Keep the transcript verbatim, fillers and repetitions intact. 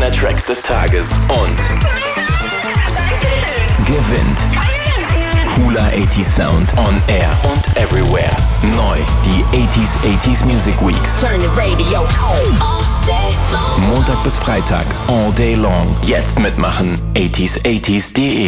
drei Tracks des Tages und gewinnt cooler achtziger Sound on air und everywhere. Neu die achtziger achtziger Music Weeks. Montag bis Freitag, all day long. Jetzt mitmachen, achtziger achtziger punkt de.